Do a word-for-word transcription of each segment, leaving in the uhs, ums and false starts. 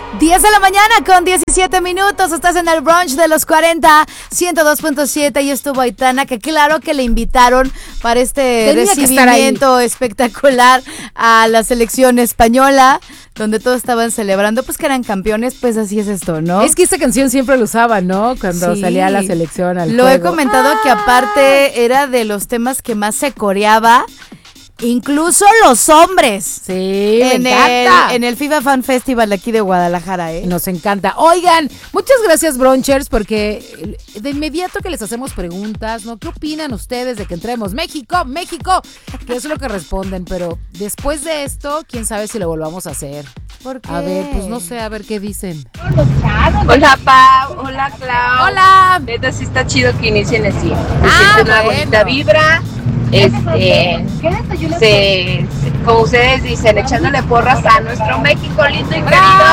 diez de la mañana con diecisiete minutos, estás en el brunch de los cuarenta, ciento dos punto siete, y estuvo Aitana, que claro que le invitaron para este Tenía recibimiento espectacular a la selección española, donde todos estaban celebrando, pues que eran campeones, pues así es esto, ¿no? Es que esta canción siempre lo usaba, ¿no? Cuando Sí. salía la selección al Lo juego. he comentado que aparte era de los temas que más se coreaba, incluso los hombres. Sí, en me el, encanta. en el FIFA Fan Festival de aquí de Guadalajara, ¿eh? Nos encanta. Oigan, muchas gracias, Brunchers, porque de inmediato que les hacemos preguntas, ¿no? ¿Qué opinan ustedes de que entremos? México, México, que es lo que responden, pero después de esto, quién sabe si lo volvamos a hacer. ¿Por qué? A ver, pues no sé, a ver qué dicen. Hola Pau, hola Clau. Hola. Neta sí está chido que inicien así. Se Ah, siente una bueno. bonita vibra. Este, se, se- como ustedes dicen, echándole porras a nuestro México lindo y querido.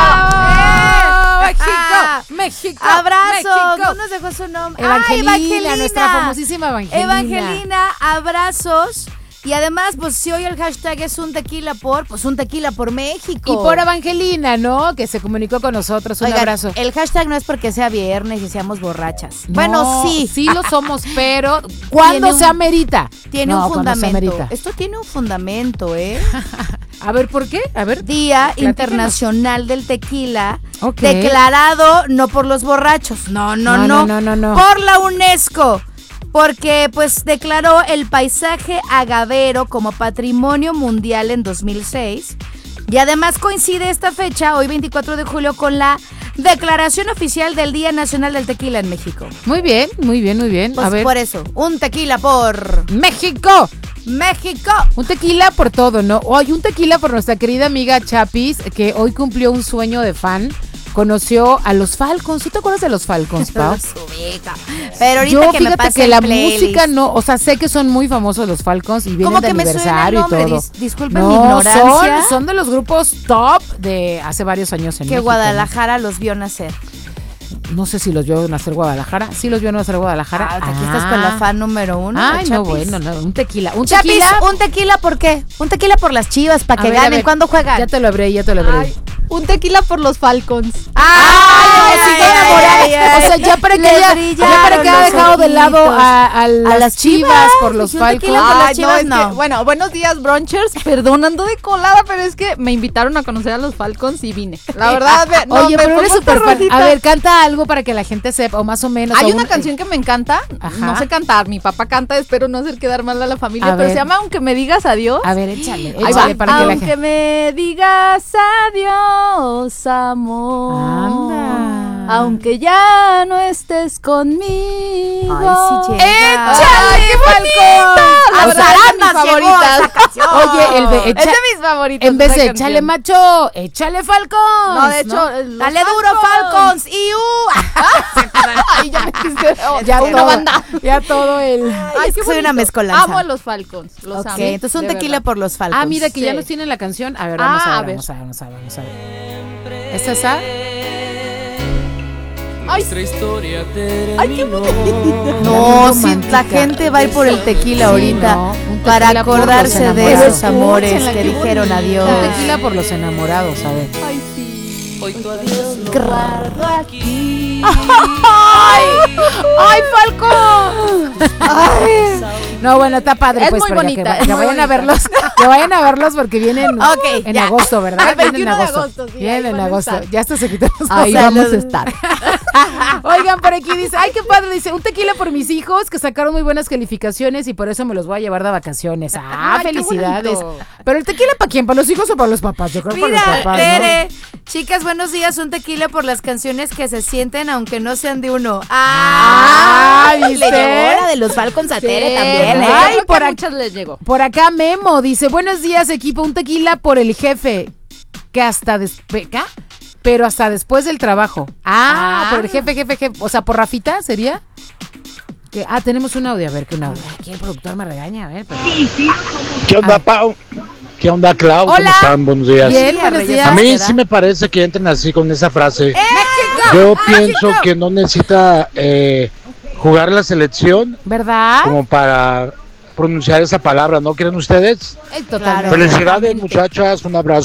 ¡Bravo! México, Ah, México. Abrazos, México. no nos dejó su nombre. Evangelina, ¡Ay, Evangelina! nuestra famosísima Evangelina. Evangelina, abrazos. Y además, pues si hoy el hashtag es un tequila por, pues un tequila por México. Y por Evangelina, ¿no? Que se comunicó con nosotros. Un Oigan, abrazo. el hashtag no es porque sea viernes y seamos borrachas. No, Bueno, sí. Sí lo somos, pero ¿cuándo Tiene un- se amerita? Tiene No, un cuando se fundamento. amerita. Esto tiene un fundamento, ¿eh? A ver, ¿por qué? A ver. Día Platícanos. Internacional del Tequila, Ok. declarado no por los borrachos, no, no, No, no, no, no, no, no. por la UNESCO, porque pues declaró el paisaje agavero como patrimonio mundial en dos mil seis, y además coincide esta fecha, hoy veinticuatro de julio, con la declaración oficial del Día Nacional del Tequila en México. Muy bien, muy bien, muy bien. Pues A ver. por eso, un tequila por México. México. Un tequila por todo, ¿no? Hoy un tequila por nuestra querida amiga Chapis, que hoy cumplió un sueño de fan. Conoció a los Falcons. ¿Tú te acuerdas de los Falcons, Pau? Los ubica. Pero ahorita Yo que me fíjate pase que el la playlist. música no, o sea, sé que son muy famosos los Falcons y vienen ¿Cómo de que me suena el aniversario nombre? y todo. Dis- disculpen no, mi ignorancia. Son, son de los grupos top de hace varios años en Que México, Guadalajara los vio nacer. ¿no? No sé si los vio nacer Guadalajara. Sí los vio nacer Guadalajara. Ah, aquí estás con la fan número uno. Ay, no, Chapis. bueno, no, un tequila. Un Chapis, tequila. ¿un tequila por qué? Un tequila por las Chivas, para A que ver, a ganen. ver. ¿Cuándo juegan? Ya te lo abré, ya te lo abré. Ay, un tequila por los Falcons. ¡Ay, sigue enamorada. ay, ay, O sea, ya para que le ella, brillaron ya para que ha los dejado de lado ojitos. a, a las, las Chivas, Chivas, por los y un tequila Falcons. por las Ay, Chivas, no, es no. que, bueno, buenos días, Brunchers. Perdonando de colada, pero es que me invitaron a conocer a los Falcons y vine. La verdad, me- no, Oye, me pero eres pongo súper fan. rosita. A ver, canta algo para que la gente sepa, o más o menos. Hay o una un- canción que me encanta, Ajá. no sé cantar, mi papá canta, espero no hacer quedar mal a la familia, A pero ver. se llama Aunque me digas adiós. A ver, échale, Ahí échale va. para que la Aunque gente. me digas adiós, amor. Anda. Aunque ya no estés conmigo. Ay, sí llega. ¡Échale, ¡Ay, qué Falcon! bonita! A La verdad, es de mis zarandas llegó favoritas. esa canción. Oye, el de, Es echa- de mis favoritas. en vez esa de canción. échale macho, échale Falcon. No, de hecho, los Dale duro, Falcons. Y Ay, ya me quise. ya una todo, banda. ya todo el. Ay, es que soy una mezcolanza. Amo a los Falcons. Los Ok, amo. entonces un de tequila verdad. por los Falcons. Ah, mira que ya Sí. nos tienen la canción. A ver, vamos Ah, a a ver, ver. vamos a ver, vamos a ver, vamos a ver. ¿Es esa? Ay, Nuestra historia terminó. ay, qué bonito. No, Muy sí, la romántica. gente va a ir por el tequila Sí, ahorita ¿no? Un para tequila por los acordarse de enamorados. esos amores Escúchenla, que qué dijeron bonita. adiós. Un tequila por los enamorados, a ver. Ay, sí. Hoy tu adiós lo Grrr. guardo aquí. ¡Ay! ¡Ay, Falcón! No, bueno, está padre. Es pues, muy para bonita, Que, es que muy vayan a bonita. verlos. Que vayan a verlos porque vienen Ok, en ya. agosto, ¿verdad? El Vienen en veintiuno de agosto. agosto, sí, ahí Vienen en van a agosto. estar. Ya hasta se quitan los Ahí ojos. vamos a estar. Oigan, por aquí dice, ay, qué padre, dice, un tequila por mis hijos que sacaron muy buenas calificaciones y por eso me los voy a llevar de vacaciones. Ah, Ay, qué felicidades. bonito. Pero el tequila para quién, para los hijos o para los papás. Yo creo que para los Mira, papás, ¿no? Tere, chicas, buenos días, un tequila por las canciones que se sienten aunque no sean de uno. Ah, Ah, ¿viste? le llegó la de los Falcons a Tere Sí, también, ¿eh? Ay, Ay, por por a aquí- muchas les llegó. Por acá Memo dice, buenos días equipo, un tequila por el jefe, que hasta después, pero hasta después del trabajo. Ah, Ah. por el jefe, jefe, jefe, o sea, por Rafita sería. Que, ah, tenemos un audio, a ver, ¿qué un audio? Aquí el productor me regaña, a ver. Pero... ¿Qué onda, Pau? ¿Qué onda, Clau? Hola. ¿Cómo están? Buenos días. Bien, Sí, buenos Reyes. días. A mí ¿verdad? sí me parece que entren así con esa frase. ¡México! Yo ¡Ah, pienso México! que no necesita eh, jugar la selección ¿Verdad? como para pronunciar esa palabra, ¿no creen ustedes? Eh, totalmente. Felicidades, muchachas, un abrazo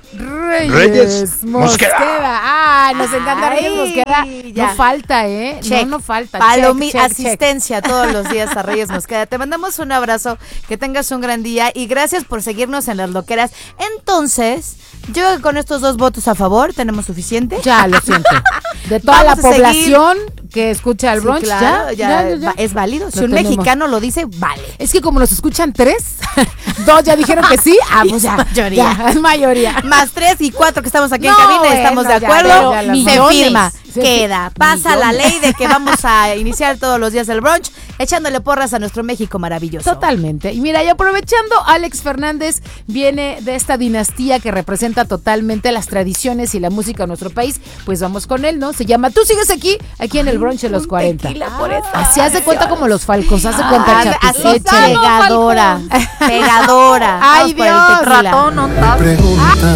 Reyes, Reyes Mosqueda. Mosqueda. Ah, nos encanta Reyes Ay, Mosqueda. ya. No falta, ¿eh? Check. No, no falta. Palomi- Check, check, check. asistencia todos los días a Reyes Mosqueda. Te mandamos un abrazo, que tengas un gran día y gracias por seguirnos en Las Loqueras. Entonces, yo creo que con estos dos votos a favor tenemos suficiente. Ya, lo siento. De toda Vamos la a seguir. población que escucha el Sí, brunch, claro, ya, ya, ya, ya, ya. va- es válido. Si Lo un tenemos. mexicano lo dice, vale. Es que como nos escuchan tres, dos ya dijeron que sí, ah, pues ya, Mayoría. ya, es mayoría. Más tres y cuatro que estamos aquí en No, cabina, bueno, estamos de ya, acuerdo. ya, ya, Se millones. firma, Se queda. fi- Pasa la millones. ley de que vamos a iniciar todos los días el brunch echándole porras a nuestro México maravilloso. Totalmente. Y mira, y aprovechando, Alex Fernández viene de esta dinastía que representa totalmente las tradiciones y la música de nuestro país. Pues vamos con él, ¿no? Se llama Tú sigues aquí, aquí en el brunch de los Un cuarenta. tequila por esta Así hace cuenta como los Falcons, hace cuenta, Ah, chatis. así Échale. pegadora, pegadora. Ay, Vamos por el Dios. tequila. Ratón, no tal. Pregunta